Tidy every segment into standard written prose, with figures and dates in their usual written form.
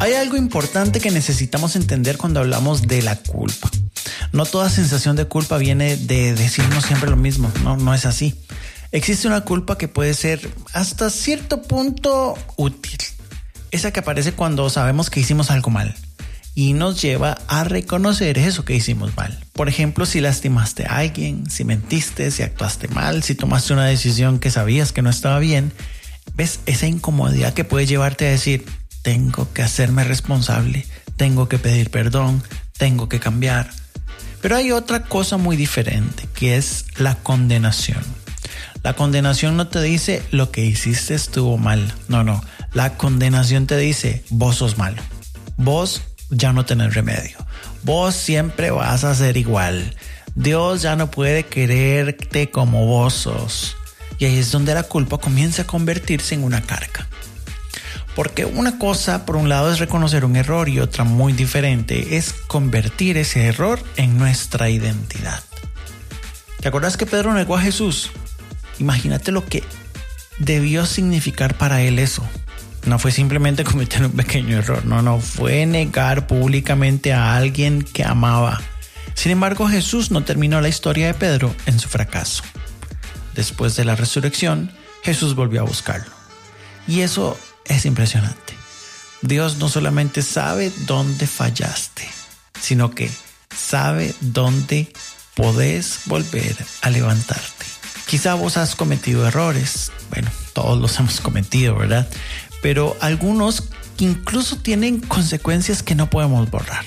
Hay algo importante que necesitamos entender cuando hablamos de la culpa. No toda sensación de culpa viene de decirnos siempre lo mismo. No es así. Existe una culpa que puede ser hasta cierto punto útil. Esa que aparece cuando sabemos que hicimos algo mal y nos lleva a reconocer eso que hicimos mal. Por ejemplo, si lastimaste a alguien, si mentiste, si actuaste mal, si tomaste una decisión que sabías que no estaba bien. ¿Ves esa incomodidad que puede llevarte a decir, tengo que hacerme responsable, tengo que pedir perdón, tengo que cambiar? Pero hay otra cosa muy diferente, que es la condenación. La condenación no te dice lo que hiciste estuvo mal. No. La condenación te dice, vos sos malo. Vos ya no tenés remedio. Vos siempre vas a ser igual. Dios ya no puede quererte como vos sos. Y ahí es donde la culpa comienza a convertirse en una carga. Porque una cosa, por un lado, es reconocer un error y otra muy diferente es convertir ese error en nuestra identidad. ¿Te acuerdas que Pedro negó a Jesús? Imagínate lo que debió significar para él eso. No fue simplemente cometer un pequeño error, no, fue negar públicamente a alguien que amaba. Sin embargo, Jesús no terminó la historia de Pedro en su fracaso. Después de la resurrección, Jesús volvió a buscarlo. Y eso es impresionante. Dios no solamente sabe dónde fallaste, sino que sabe dónde podés volver a levantarte. Quizá vos has cometido errores. Bueno, todos los hemos cometido, ¿verdad? Pero algunos que incluso tienen consecuencias que no podemos borrar.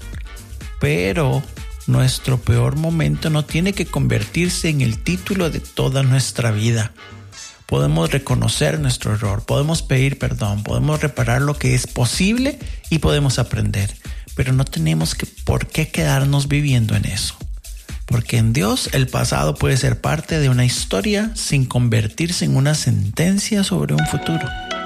Pero nuestro peor momento no tiene que convertirse en el título de toda nuestra vida. Podemos reconocer nuestro error, podemos pedir perdón, podemos reparar lo que es posible y podemos aprender. Pero no tenemos por qué quedarnos viviendo en eso. Porque en Dios el pasado puede ser parte de una historia sin convertirse en una sentencia sobre un futuro.